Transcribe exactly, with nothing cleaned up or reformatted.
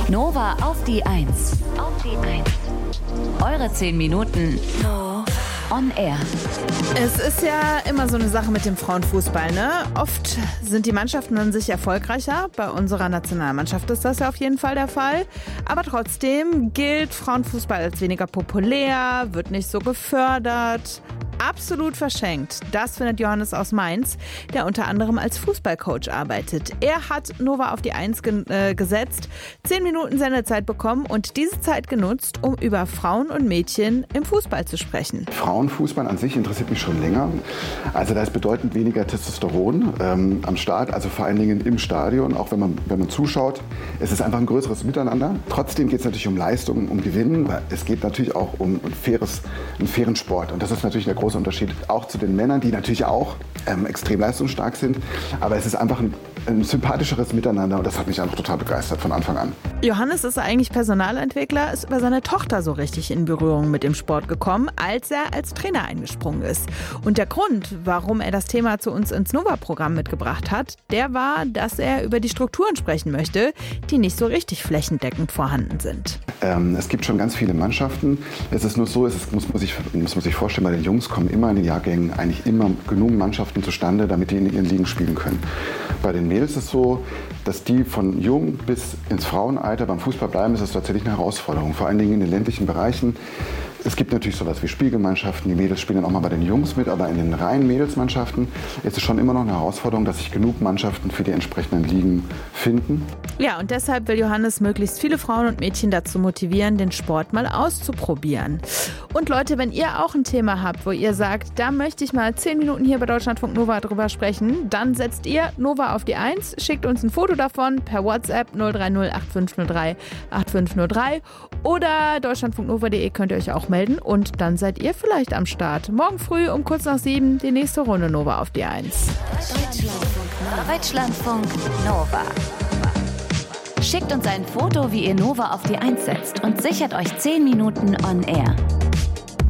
Nova auf die Eins. Auf die Eins. Eure zehn Minuten on air. Es ist ja immer so eine Sache mit dem Frauenfußball, ne? Oft sind die Mannschaften an sich erfolgreicher. Bei unserer Nationalmannschaft ist das ja auf jeden Fall der Fall. Aber trotzdem gilt Frauenfußball als weniger populär, wird nicht so gefördert. Absolut verschenkt. Das findet Johannes aus Mainz, der unter anderem als Fußballcoach arbeitet. Er hat Nova auf die Eins ge- äh, gesetzt, zehn Minuten Sendezeit bekommen und diese Zeit genutzt, um über Frauen und Mädchen im Fußball zu sprechen. Frauenfußball an sich interessiert mich schon länger. Also da ist bedeutend weniger Testosteron ähm, am Start, also vor allen Dingen im Stadion, auch wenn man, wenn man zuschaut. Es ist einfach ein größeres Miteinander. Trotzdem geht es natürlich um Leistung, um Gewinnen, weil es geht natürlich auch um ein faires, einen fairen Sport. Und das ist natürlich der große Unterschied auch zu den Männern, die natürlich auch ähm, extrem leistungsstark sind. Aber es ist einfach ein, ein sympathischeres Miteinander und das hat mich einfach total begeistert von Anfang an. Johannes ist eigentlich Personalentwickler, ist über seine Tochter so richtig in Berührung mit dem Sport gekommen, als er als Trainer eingesprungen ist. Und der Grund, warum er das Thema zu uns ins Nova-Programm mitgebracht hat, der war, dass er über die Strukturen sprechen möchte, die nicht so richtig flächendeckend vorhanden sind. Ähm, es gibt schon ganz viele Mannschaften. Es ist nur so, es ist, muss, muss, ich, muss man sich vorstellen, bei den Jungs kommen immer in den Jahrgängen eigentlich immer genug Mannschaften zustande, damit die in ihren Ligen spielen können. Bei den Mädels ist es so, dass die von jung bis ins Frauenalter beim Fußball bleiben, ist das tatsächlich eine Herausforderung. Vor allen Dingen in den ländlichen Bereichen. Es gibt natürlich sowas wie Spielgemeinschaften, die Mädels spielen dann auch mal bei den Jungs mit, aber in den reinen Mädelsmannschaften ist es schon immer noch eine Herausforderung, dass sich genug Mannschaften für die entsprechenden Ligen finden. Ja, und deshalb will Johannes möglichst viele Frauen und Mädchen dazu motivieren, den Sport mal auszuprobieren. Und Leute, wenn ihr auch ein Thema habt, wo ihr sagt, da möchte ich mal zehn Minuten hier bei Deutschlandfunk Nova drüber sprechen, dann setzt ihr Nova auf die Eins, schickt uns ein Foto davon per WhatsApp null drei null acht fünf null drei acht fünf null drei oder deutschlandfunknova punkt de könnt ihr euch auch melden und dann seid ihr vielleicht am Start. Morgen früh um kurz nach sieben die nächste Runde Nova auf die Eins. Deutschlandfunk, Deutschlandfunk Nova. Schickt uns ein Foto, wie ihr Nova auf die Eins setzt und sichert euch zehn Minuten on air.